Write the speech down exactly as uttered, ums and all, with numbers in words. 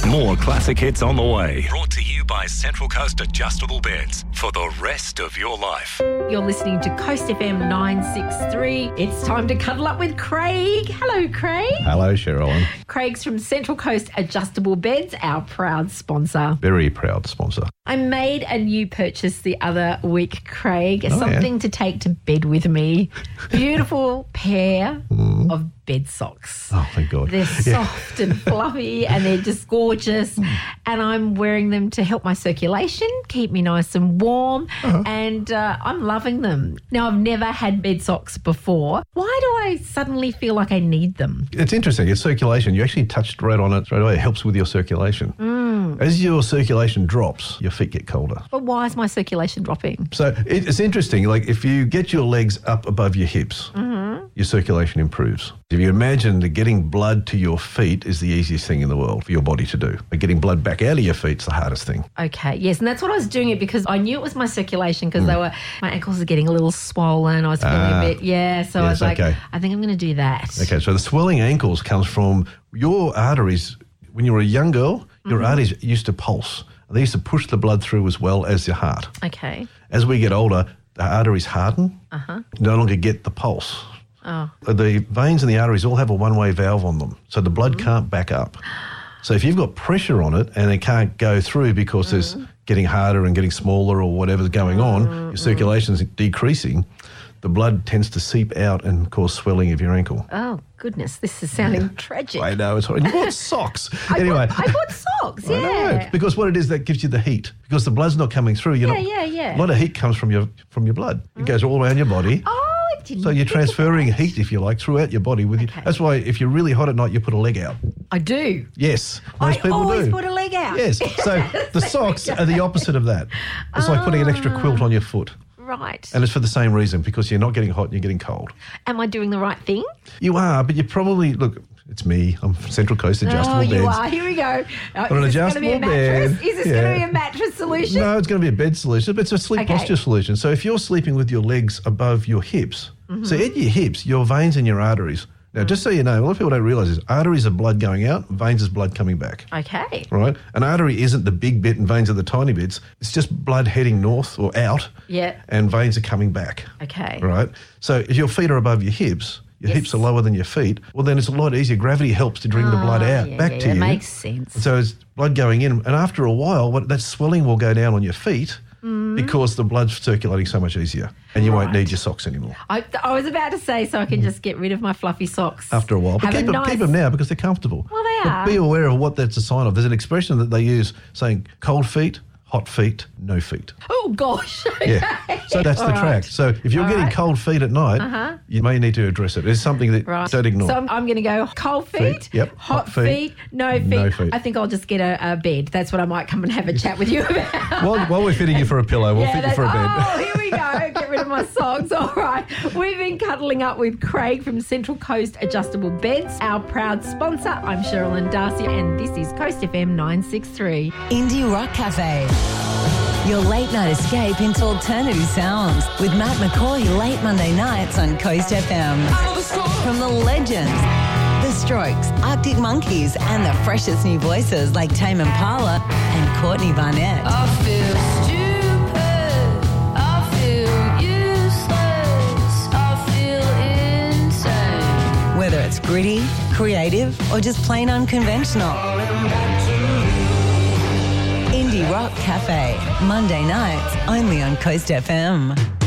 More classic hits on the way. Brought to you by Central Coast Adjustable Beds for the rest of your life. You're listening to Coast F M nine sixty-three. It's time to cuddle up with Craig. Hello, Craig. Hello, Cheryl. Craig's from Central Coast Adjustable Beds, our proud sponsor. Very proud sponsor. I made a new purchase the other week, Craig. Oh, something yeah. to take to bed with me. Beautiful pair Mm. of bed socks. Oh, thank God. They're Yeah. soft and fluffy and they're just gorgeous. And I'm wearing them to help my circulation, keep me nice and warm. Uh-huh. And uh, I'm loving them. Now, I've never had bed socks before. Why do I suddenly feel like I need them? It's interesting. Your circulation, you actually touched right on it straight away. It helps with your circulation. Mm. As your circulation drops, your feet get colder. But why is my circulation dropping? So it, it's interesting. Like if you get your legs up above your hips, Mm-hmm. your circulation improves. If you imagine that getting blood to your feet is the easiest thing in the world for your body to do, but getting blood back out of your feet is the hardest thing. Okay, yes, and that's what I was doing it because I knew it was my circulation Mm. because they were my ankles are getting a little swollen. I was feeling Ah. a bit, yeah. So I was Yes, like, okay. I think I'm going to do that. Okay, so the swelling ankles comes from your arteries. When you were a young girl, your Mm-hmm. arteries used to pulse. They used to push the blood through as well as your heart. Okay. As we get older, the arteries harden, Uh-huh. no longer get the pulse. Oh. The veins and the arteries all have a one-way valve on them, so the blood Mm-hmm. can't back up. So if you've got pressure on it and it can't go through because it's Mm-hmm. getting harder and getting smaller or whatever's going on, Mm-hmm. your circulation's decreasing, the blood tends to seep out and cause swelling of your ankle. Oh, goodness, this is sounding tragic. I know, it's horrible. You bought socks. I anyway. bought, I bought socks, I know, yeah. because what it is, that gives you the heat. Because the blood's not coming through. You're Yeah, not, yeah, yeah. A lot of heat comes from your from your blood. It goes all around your body. Oh, I didn't So you're think of transferring that. heat, if you like, throughout your body. With Okay. you. That's why if you're really hot at night, you put a leg out. I do. Yes, most I people always do. put a leg out. Yes, so the socks are the opposite of that. It's like putting an extra quilt on your foot. Right. And it's for the same reason, because you're not getting hot and you're getting cold. Am I doing the right thing? You are, but you probably, look, it's me. I'm from Central Coast Adjustable oh, Beds. you are. Here we go. Oh, On an is this going to be a adjustable mattress? bed. Is this Yeah. going to be a mattress solution? No, it's going to be a bed solution, but it's a sleep Okay. posture solution. So if you're sleeping with your legs above your hips, Mm-hmm. so at your hips, your veins and your arteries. Now, just so you know, a lot of people don't realise this, arteries are blood going out, veins is blood coming back. Okay. Right? An artery isn't the big bit and veins are the tiny bits. It's just blood heading north or out, Yeah. and veins are coming back. Okay. Right? So if your feet are above your hips, your Yes. hips are lower than your feet, well, then it's a lot easier. Gravity helps to bring the blood Oh, out yeah, back yeah, to that you. makes sense. So it's blood going in, and after a while, what, that swelling will go down on your feet because the blood's circulating so much easier, and you won't Mm-hmm. Right. need your socks anymore I, I was about to say, so I can just get rid of my fluffy socks. after a while. But Have keep a them, nice- keep them now because they're comfortable. Well, they But are. be aware of what that's a sign of. There's an expression that they use saying cold feet, hot feet, no feet. Oh, gosh. Yeah. Okay. So that's the All track. right. So if you're All getting right. cold feet at night, Uh-huh. you may need to address it. It's something that Right. don't ignore. So I'm, I'm going to go cold feet, Feet, yep. hot, Hot feet, feet, no feet. no feet. I think I'll just get a, a bed. That's what I might come and have a chat with you about. while, while we're fitting you for a pillow, we'll fit you that's- for a bed. Oh, here we go. Get rid of my socks. All right. We've been cuddling up with Craig from Central Coast Adjustable Beds, our proud sponsor. I'm Sherilyn Darcy, and this is Coast F M nine sixty-three. Indie Rock Cafe. Your late night escape into alternative sounds with Matt McCoy late Monday nights on Coast F M. From the legends, The Strokes, Arctic Monkeys, and the freshest new voices like Tame Impala and Courtney Barnett. I feel stupid, I feel useless, I feel insane. Whether it's gritty, creative, or just plain unconventional. Indie Rock Cafe, Monday nights only on Coast F M.